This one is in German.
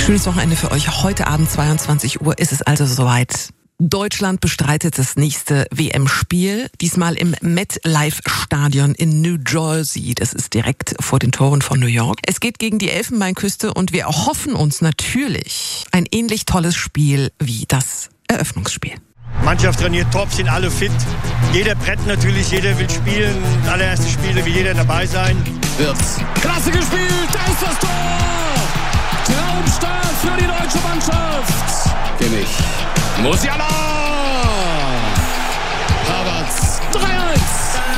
Schönes Wochenende für euch. Heute Abend 22 Uhr ist es also soweit. Deutschland bestreitet das nächste WM-Spiel, diesmal im MetLife-Stadion in New Jersey. Das ist direkt vor den Toren von New York. Es geht gegen die Elfenbeinküste und wir erhoffen uns natürlich ein ähnlich tolles Spiel wie das Eröffnungsspiel. Mannschaft trainiert top, sind alle fit. Jeder brennt natürlich, jeder will spielen. Allererste Spiele, will jeder dabei sein. Wirtz. Klasse gespielt, da ist das Tor! Traumstart für die deutsche Mannschaft. Kimmich. Musiala!